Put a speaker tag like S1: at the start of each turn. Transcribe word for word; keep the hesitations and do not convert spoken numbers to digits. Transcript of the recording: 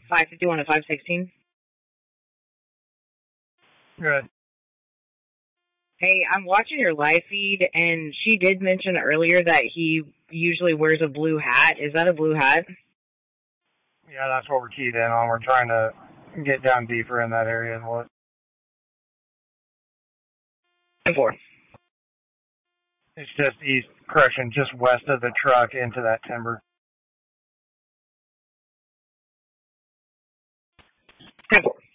S1: five fifty-one to five sixteen.
S2: Good.
S1: Hey, I'm watching your live feed, and she did mention earlier that he usually wears a blue hat. Is that a blue hat?
S2: Yeah, that's what we're keyed in on. We're trying to get down deeper in that area and what.
S1: ten four.
S2: It's just east, correction, just west of the truck into that timber.
S1: ten four.